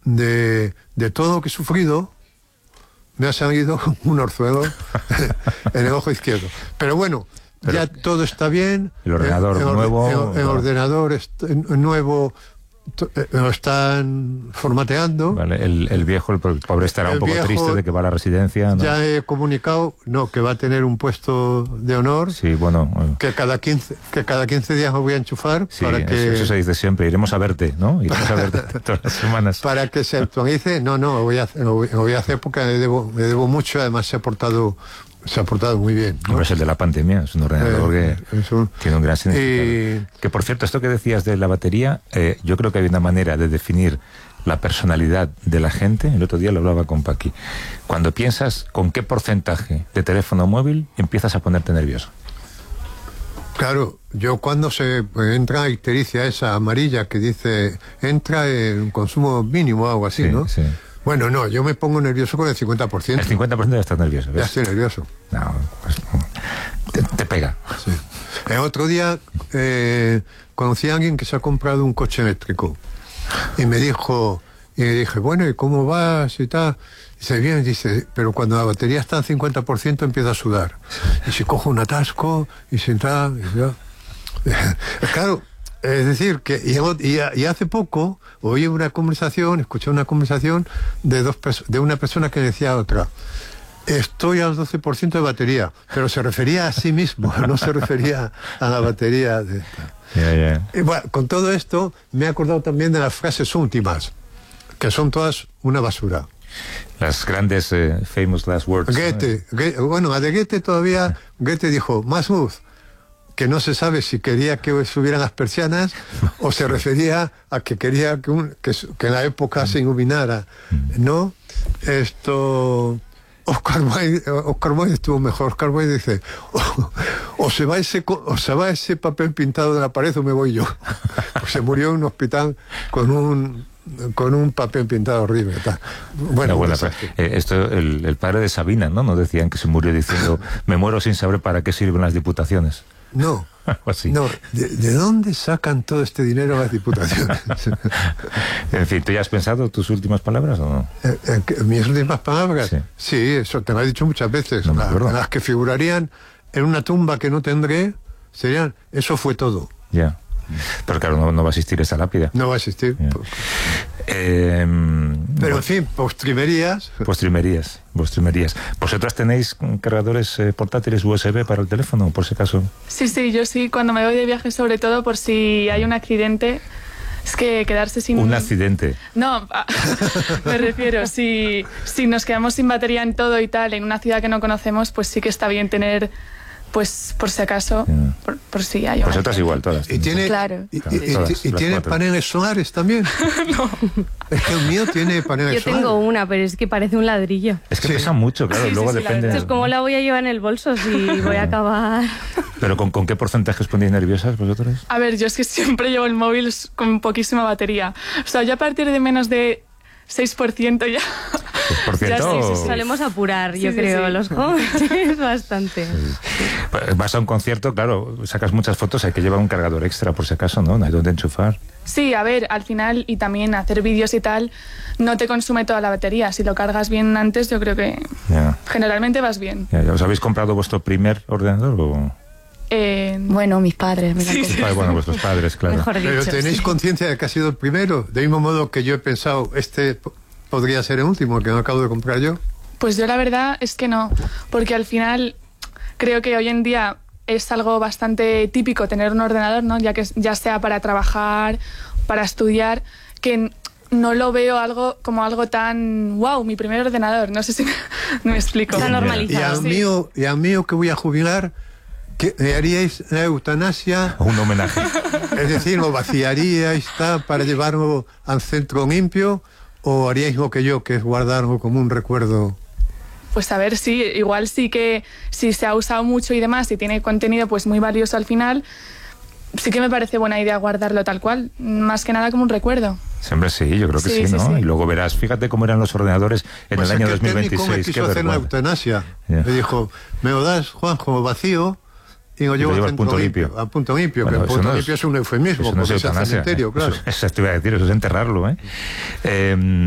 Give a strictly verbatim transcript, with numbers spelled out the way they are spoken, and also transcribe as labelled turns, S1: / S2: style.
S1: de, de todo lo que he sufrido, me ha salido un orzuelo en el ojo izquierdo. Pero bueno, Pero ya todo está bien.
S2: El ordenador
S1: el, el,
S2: nuevo...
S1: El, el ordenador est nuevo lo están formateando.
S2: Vale, el, el viejo, el pobre estará el un poco triste de que va a la residencia, ¿no?
S1: Ya he comunicado, no, que va a tener un puesto de honor.
S2: Sí, bueno.
S1: Que cada quince, que cada quince días me voy a enchufar.
S2: Sí,
S1: para que,
S2: eso, eso se dice siempre. Iremos a verte, ¿no? Iremos a verte todas las semanas.
S1: Para que se actualice. No, no, lo voy a, lo voy, lo voy a hacer porque le debo, le debo mucho. Además se ha portado, se ha portado muy bien, ¿no?
S2: Es el de la pandemia, es un ordenador eh, que un, tiene un gran significado. Y... Que por cierto, esto que decías de la batería, eh, yo creo que hay una manera de definir la personalidad de la gente. El otro día lo hablaba con Paqui. Cuando piensas con qué porcentaje de teléfono móvil empiezas a ponerte nervioso.
S1: Claro, yo cuando se entra a ictericia esa amarilla que dice entra en consumo mínimo o algo así, sí, ¿no? Sí. Bueno, no, yo me pongo nervioso con el cincuenta por ciento.
S2: El cincuenta por ciento ya estás nervioso, ¿ves?
S1: Ya estoy nervioso.
S2: No, pues, te, te pega.
S1: Sí. El otro día eh, conocí a alguien que se ha comprado un coche eléctrico y me dijo, y le dije, bueno, ¿y cómo vas y tal? Dice, bien, dice, pero cuando la batería está al cincuenta por ciento empieza a sudar. Y si cojo un atasco y se entra... Claro, es decir, que y, y, y hace poco oí una conversación, escuché una conversación de dos de una persona que decía a otra, estoy al doce por ciento de batería, pero se refería a sí mismo, no se refería a la batería de esta.
S2: Yeah, yeah.
S1: Y bueno, con todo esto me he acordado también de las frases últimas, que son todas una basura.
S2: Las grandes eh, famous last words.
S1: Goethe, ¿no? Goethe, bueno, a de Goethe todavía, Goethe dijo, más luz, que no se sabe si quería que subieran las persianas o se refería a que quería que, un, que, que en la época se iluminara, ¿no? Esto... Oscar Wilde, Oscar Wilde estuvo mejor. Oscar Wilde dice, o, o, se va ese, o se va ese papel pintado de la pared o me voy yo. Pues se murió en un hospital con un con un papel pintado horrible. Tal. Bueno,
S2: buena, eh, esto el, el padre de Sabina, ¿no? Nos decían que se murió diciendo, me muero sin saber para qué sirven las diputaciones.
S1: No, no. ¿De, ¿De dónde sacan todo este dinero las diputaciones?
S2: En fin, ¿tú ya has pensado tus últimas palabras o no?
S1: Eh, eh, ¿Mis últimas palabras? Sí, sí, eso te lo he dicho muchas veces.
S2: No me acuerdo.
S1: Las que figurarían en una tumba que no tendré serían, eso fue todo.
S2: Ya. Pero claro, no, no va a existir esa lápida.
S1: No va a existir.
S2: Eh,
S1: Pero en fin, postrimerías.
S2: Postrimerías, postrimerías. ¿Vosotras tenéis cargadores eh, portátiles U S B para el teléfono, por si acaso?
S3: Sí, sí, yo sí, cuando me voy de viaje, sobre todo por si hay un accidente. Es que quedarse sin...
S2: ¿Un accidente?
S3: No, me refiero, si, si nos quedamos sin batería en todo y tal, en una ciudad que no conocemos, pues sí que está bien tener... Pues por si acaso, yeah. por, por si hay...
S2: Vosotras igual, todas.
S1: ¿Y tiene,
S3: claro.
S1: y, y, todas, y, y tiene paneles solares también?
S3: No.
S1: Es que el mío tiene paneles
S4: Yo
S1: solares.
S4: Yo tengo una, pero es que parece un ladrillo.
S2: Es que
S1: sí.
S2: pesa mucho, claro, sí, luego sí, sí, depende...
S4: Entonces, ¿cómo la voy a llevar en el bolso si voy a acabar...?
S2: ¿Pero con, con qué porcentaje os ponéis nerviosas vosotros?
S3: A ver, yo es que siempre llevo el móvil con poquísima batería. O sea, yo a partir de menos de seis por ciento ya...
S2: seis por ciento
S4: ya sí, sí, sí. Solemos apurar,
S3: sí,
S4: yo
S3: sí,
S4: creo,
S3: sí.
S4: los jóvenes bastante.
S2: Sí. Vas a un concierto, claro, sacas muchas fotos, hay que llevar un cargador extra por si acaso, ¿no? No hay donde enchufar.
S3: Sí, a ver, al final, y también hacer vídeos y tal, no te consume toda la batería. Si lo cargas bien antes, yo creo que
S2: yeah.
S3: generalmente vas bien.
S2: Yeah, ¿Os habéis comprado vuestro primer ordenador o...?
S4: Eh, bueno, mis padres. Me
S3: sí, sí.
S2: Bueno, vuestros padres, claro.
S4: Mejor dicho,
S1: Pero tenéis
S4: sí.
S1: conciencia de que ha sido el primero. De mismo modo que yo he pensado, este podría ser el último, que no acabo de comprar yo.
S3: Pues yo la verdad es que no, porque al final creo que hoy en día es algo bastante típico tener un ordenador, ¿no? Ya que ya sea para trabajar, para estudiar, que no lo veo algo como algo tan wow, mi primer ordenador. No sé si me, me explico.
S4: Está normalizado.
S1: Y al
S3: sí.
S1: mío, y al mío que voy a jubilar, ¿qué, ¿le haríais la eutanasia?
S2: Un homenaje.
S1: Es decir, ¿lo vaciaríais está, para llevarlo al centro limpio o haríais lo que yo, que es guardarlo como un recuerdo?
S3: Pues a ver, sí, igual sí que si se ha usado mucho y demás y tiene contenido pues muy valioso al final, sí que me parece buena idea guardarlo tal cual, más que nada como un recuerdo.
S2: Siempre sí, yo creo que sí,
S3: sí,
S2: ¿no?
S3: Sí, sí.
S2: Y luego verás, fíjate cómo eran los ordenadores en
S1: pues
S2: el año
S1: es que
S2: dos mil veintiséis.
S1: El técnico me quiso hacer una eutanasia. Yeah. Me dijo, me lo das, Juanjo, vacío, y lo llevo al punto limpio. limpio. Al punto limpio, bueno, que el punto no limpio es, es un eufemismo,
S2: no
S1: porque
S2: es
S1: es el cementerio, claro.
S2: Eso, eso te iba a decir, eso es enterrarlo, ¿eh? eh